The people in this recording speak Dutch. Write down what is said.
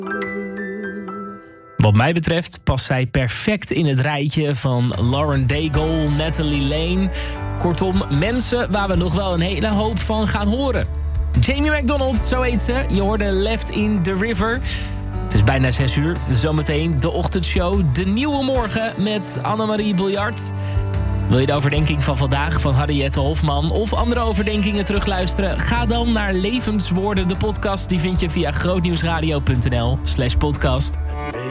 Wat mij betreft past zij perfect in het rijtje van Lauren Daigle, Natalie Lane. Kortom, mensen waar we nog wel een hele hoop van gaan horen. Jamie McDonald, zo heet ze. Je hoorde Left in the River. Het is bijna 6 uur. Zometeen de ochtendshow. De Nieuwe Morgen met Annemarie Biljart. Wil je de overdenking van vandaag van Harriette Hofman of andere overdenkingen terugluisteren? Ga dan naar Levenswoorden, de podcast. Die vind je via grootnieuwsradio.nl/podcast.